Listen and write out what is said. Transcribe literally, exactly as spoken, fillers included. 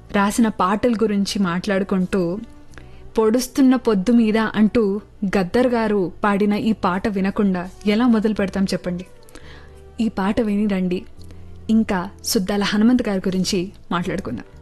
రాసిన పాటల గురించి మాట్లాడుకుంటూ పొడుస్తున్న పొద్దు మీద అంటూ గద్దర్ గారు పాడిన ఈ పాట వినకుండా ఎలా మొదలు పెడతాం చెప్పండి. ఈ పాట విని రండి. ఇంకా సుద్దాల హనుమంత్ గారి గురించి మాట్లాడుకుందాం.